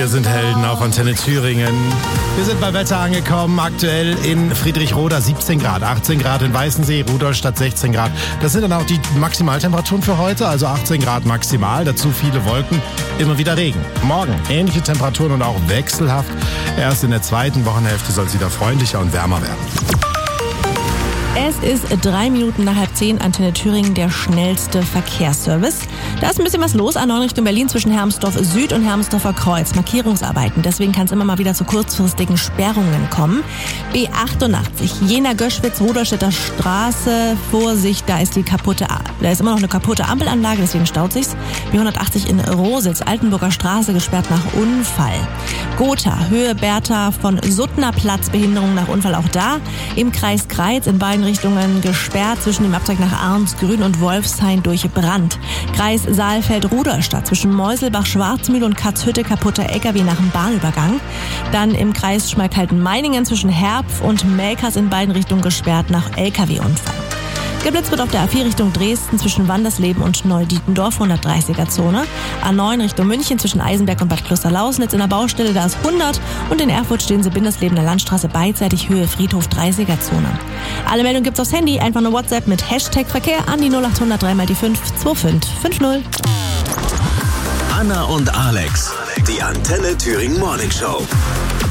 Wir sind Helden auf Antenne Thüringen. Wir sind bei Wetter angekommen, aktuell in Friedrichroda 17 Grad, 18 Grad in Weißensee, Rudolstadt 16 Grad. Das sind dann auch die Maximaltemperaturen für heute, also 18 Grad maximal, dazu viele Wolken, immer wieder Regen. Morgen ähnliche Temperaturen und auch wechselhaft. Erst in der zweiten Wochenhälfte soll es wieder freundlicher und wärmer werden. Es ist 3 Minuten nach 9:30, Antenne Thüringen, der schnellste Verkehrsservice. Da ist ein bisschen was los, A9 Richtung Berlin zwischen Hermsdorf Süd und Hermsdorfer Kreuz. Markierungsarbeiten, deswegen kann es immer mal wieder zu kurzfristigen Sperrungen kommen. B88, Jena-Göschwitz, Rudolstädter Straße, Vorsicht, da ist immer noch eine kaputte Ampelanlage, deswegen staut sich's. B180 in Rositz, Altenburger Straße, gesperrt nach Unfall. Gotha, Höhe Bertha von Suttner Platz, Behinderung nach Unfall auch da. Im Kreis Greiz in beiden Richtungen gesperrt, zwischen dem Abzweig nach Arnsgrün und Wolfshain durch Brand. Kreis Saalfeld-Rudolstadt zwischen Meuselbach-Schwarzmühle und Katzhütte, kaputter LKW nach dem Bahnübergang. Dann im Kreis Schmalkalden-Meiningen zwischen Herpf und Melkers in beiden Richtungen gesperrt nach LKW-Unfall. Geblitzt wird auf der A4 Richtung Dresden zwischen Wandersleben und Neudietendorf, 130er-Zone. A9 Richtung München zwischen Eisenberg und Bad Klosterlausnitz in der Baustelle, da ist 100. Und in Erfurt stehen sie Bindesleben Landstraße beidseitig, Höhe Friedhof, 30er-Zone. Alle Meldungen gibt's aufs Handy, einfach eine WhatsApp mit Hashtag Verkehr an die 0800 3 die 5 2550. Anna und Alex, die Antenne Thüringen Morning Show.